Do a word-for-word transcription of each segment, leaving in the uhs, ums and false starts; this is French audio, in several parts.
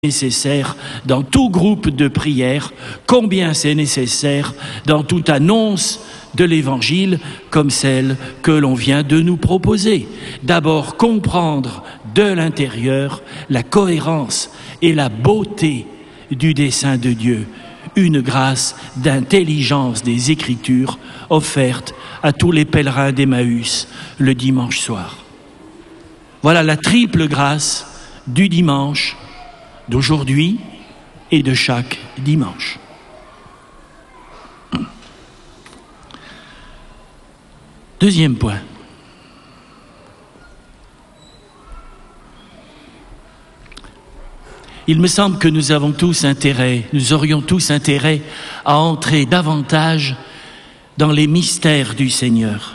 nécessaire dans tout groupe de prière, combien c'est nécessaire dans toute annonce de l'Évangile comme celle que l'on vient de nous proposer. D'abord, comprendre de l'intérieur la cohérence et la beauté du dessein de Dieu, une grâce d'intelligence des Écritures offerte à tous les pèlerins d'Emmaüs le dimanche soir. Voilà la triple grâce du dimanche, d'aujourd'hui et de chaque dimanche. Deuxième point. Il me semble que nous avons tous intérêt, nous aurions tous intérêt à entrer davantage dans les mystères du Seigneur.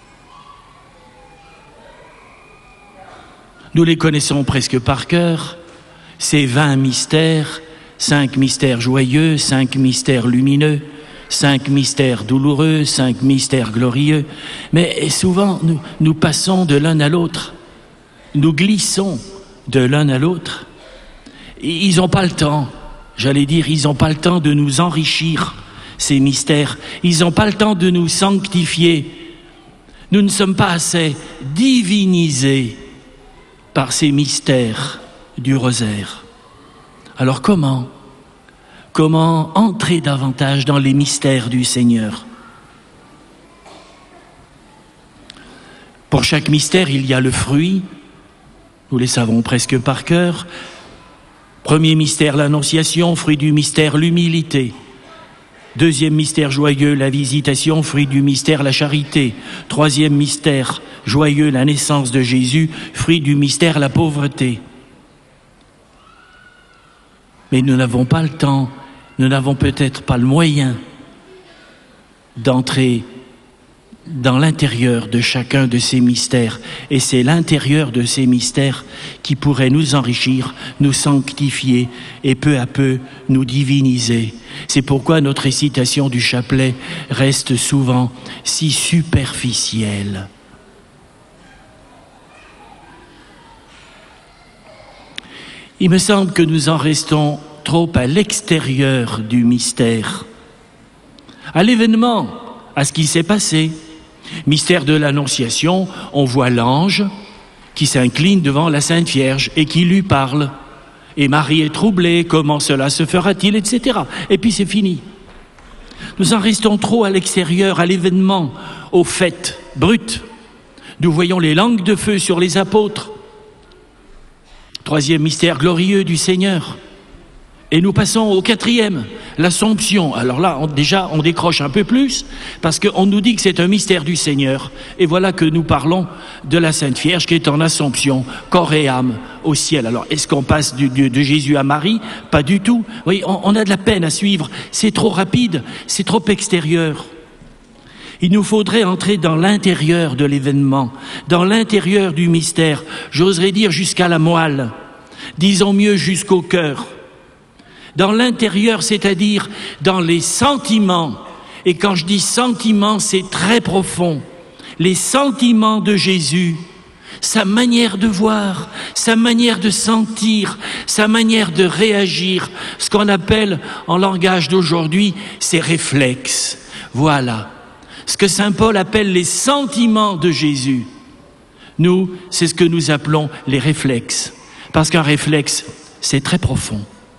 Nous les connaissons presque par cœur, ces vingt mystères, cinq mystères joyeux, cinq mystères lumineux, cinq mystères douloureux, cinq mystères glorieux. Mais souvent, nous, nous passons de l'un à l'autre, nous glissons de l'un à l'autre. Ils n'ont pas le temps, j'allais dire, ils n'ont pas le temps de nous enrichir, ces mystères. Ils n'ont pas le temps de nous sanctifier. Nous ne sommes pas assez divinisés par ces mystères du rosaire. Alors comment Comment entrer davantage dans les mystères du Seigneur? Pour chaque mystère, il y a le fruit. Nous les savons presque par cœur. Premier mystère, l'Annonciation, fruit du mystère, l'humilité. Deuxième mystère joyeux, la visitation, fruit du mystère, la charité. Troisième mystère joyeux, la naissance de Jésus, fruit du mystère, la pauvreté. Mais nous n'avons pas le temps, nous n'avons peut-être pas le moyen d'entrer dans l'intérieur de chacun de ces mystères. Et c'est l'intérieur de ces mystères qui pourrait nous enrichir, nous sanctifier et peu à peu nous diviniser. C'est pourquoi notre récitation du chapelet reste souvent si superficielle. Il me semble que nous en restons trop à l'extérieur du mystère, à l'événement, à ce qui s'est passé. Mystère de l'Annonciation, on voit l'ange qui s'incline devant la Sainte Vierge et qui lui parle. Et Marie est troublée, comment cela se fera-t-il, et cetera. Et puis c'est fini. Nous en restons trop à l'extérieur, à l'événement, au fait brut. Nous voyons les langues de feu sur les apôtres. Troisième mystère glorieux du Seigneur. Et nous passons au quatrième, l'Assomption. Alors là, on, déjà, on décroche un peu plus, parce qu'on nous dit que c'est un mystère du Seigneur. Et voilà que nous parlons de la Sainte Vierge qui est en Assomption, corps et âme, au ciel. Alors, est-ce qu'on passe du, de, de Jésus à Marie? Pas du tout. Oui, on, on a de la peine à suivre. C'est trop rapide, c'est trop extérieur. Il nous faudrait entrer dans l'intérieur de l'événement, dans l'intérieur du mystère, j'oserais dire jusqu'à la moelle, disons mieux jusqu'au cœur. Dans l'intérieur, c'est-à-dire dans les sentiments. Et quand je dis sentiments, c'est très profond. Les sentiments de Jésus, sa manière de voir, sa manière de sentir, sa manière de réagir, ce qu'on appelle en langage d'aujourd'hui, ses réflexes. Voilà. Ce que saint Paul appelle les sentiments de Jésus. Nous, c'est ce que nous appelons les réflexes. Parce qu'un réflexe, c'est très profond.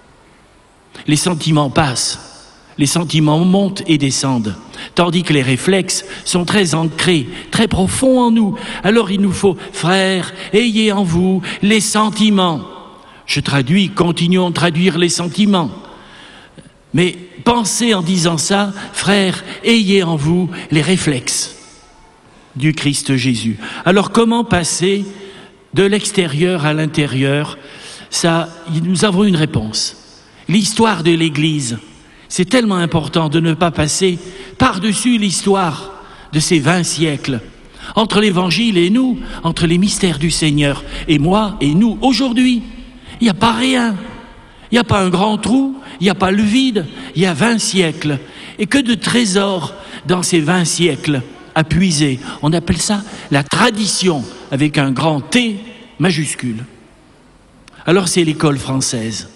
Les sentiments passent, les sentiments montent et descendent, tandis que les réflexes sont très ancrés, très profonds en nous. Alors il nous faut, frères, ayez en vous les sentiments. Je traduis, continuons de traduire les sentiments. Mais pensez en disant ça, frères, ayez en vous les réflexes du Christ Jésus. Alors comment passer de l'extérieur à l'intérieur? Ça, nous avons une réponse. L'histoire de l'Église, c'est tellement important de ne pas passer par-dessus l'histoire de ces vingt siècles. Entre l'Évangile et nous, entre les mystères du Seigneur et moi et nous, aujourd'hui, il n'y a pas rien. Il n'y a pas un grand trou, il n'y a pas le vide, il y a vingt siècles. Et que de trésors dans ces vingt siècles à puiser. On appelle ça la tradition, avec un grand T majuscule. Alors c'est l'école française.